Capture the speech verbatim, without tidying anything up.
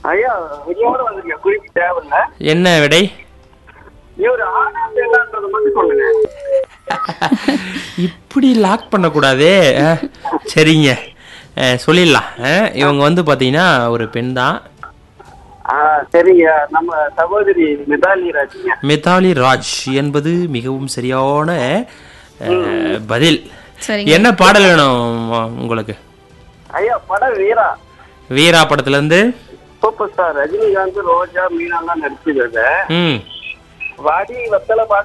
ஐயா விஜயோட வந்துருக்க குறிப்பு தேவையில்ல. என்ன விடை? இவரு ஆனா பெண்ணான்றத மட்டும் சொல்லுங்க. இப்படி லாக் பண்ணக்கூடாதே. அஹ், சரிங்க, அஹ், சொல்லிடலாம். அஹ், இவங்க வந்து பாத்தீங்கன்னா ஒரு பெண் தான். சரிங்க, நம்ம சகோதரி மிதாலி ராஜ்ங்க. மிதாலி ராஜ் என்பது மிகவும் சரியான அஹ், பதில். சரிங்க. என்ன பாடல் வேணும் உங்களுக்கு? ஐயா படம் வீரா. வீரா படத்துல இருந்து சூப்பர் ஸ்டார் ரஜினிகாந்த் ரோஜா மீனாலாம் நடிச்சது. ம் வாடி வத்தல